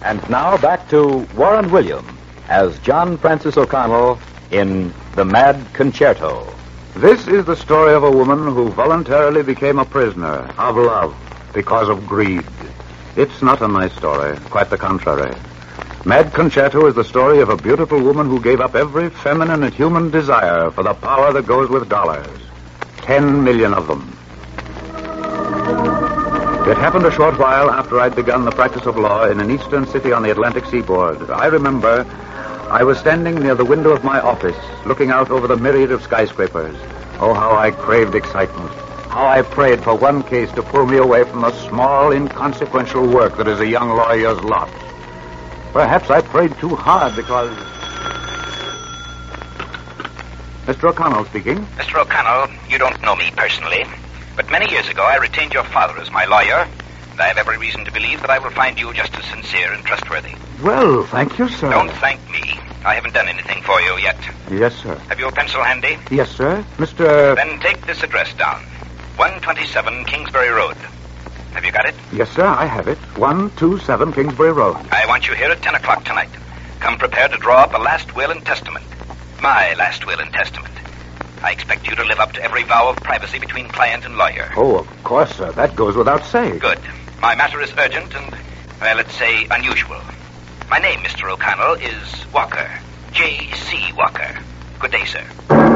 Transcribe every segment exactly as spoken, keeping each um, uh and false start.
And now back to Warren William as John Francis O'Connell in The Mad Concerto. This is the story of a woman who voluntarily became a prisoner of love because of greed. It's not a nice story, quite the contrary. Mad Concerto is the story of a beautiful woman who gave up every feminine and human desire for the power that goes with dollars. Ten million of them. It happened a short while after I'd begun the practice of law in an eastern city on the Atlantic seaboard. I remember I was standing near the window of my office, looking out over the myriad of skyscrapers. Oh, how I craved excitement. How I prayed for one case to pull me away from the small, inconsequential work that is a young lawyer's lot. Perhaps I prayed too hard because... Mister O'Connell speaking. Mister O'Connell, you don't know me personally, but many years ago I retained your father as my lawyer, and I have every reason to believe that I will find you just as sincere and trustworthy. Well, thank you, sir. Don't thank me. I haven't done anything for you yet. Yes, sir. Have you a pencil handy? Yes, sir. Mister... Then take this address down. one twenty-seven Kingsbury Road. Have you got it? Yes, sir, I have it. one twenty-seven Kingsbury Road. I want you here at ten o'clock tonight. Come prepared to draw up a last will and testament. My last will and testament. I expect you to live up to every vow of privacy between client and lawyer. Oh, of course, sir. That goes without saying. Good. My matter is urgent and, well, let's say unusual. My name, Mister O'Connell, is Walker. J C Walker. Good day, sir.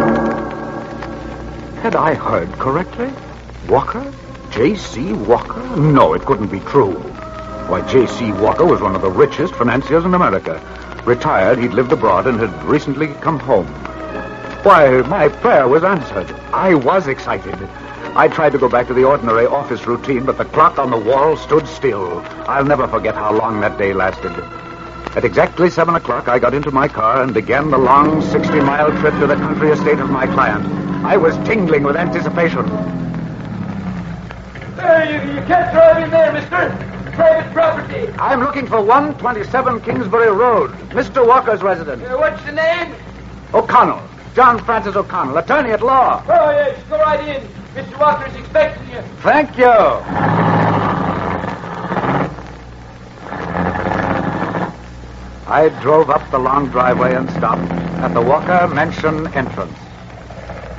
Had I heard correctly? Walker? J C Walker? No, it couldn't be true. Why, J C Walker was one of the richest financiers in America. Retired, he'd lived abroad and had recently come home. Why, my prayer was answered. I was excited. I tried to go back to the ordinary office routine, but the clock on the wall stood still. I'll never forget how long that day lasted. At exactly seven o'clock, I got into my car and began the long sixty-mile trip to the country estate of my client. I was tingling with anticipation. Uh, you, you can't drive in there, mister. Private property. I'm looking for one twenty-seven Kingsbury Road, Mister Walker's residence. Uh, what's the name? O'Connell. John Francis O'Connell, attorney at law. Oh, yes, go right in. Mister Walker's expecting you. Thank you. I drove up the long driveway and stopped at the Walker Mansion entrance.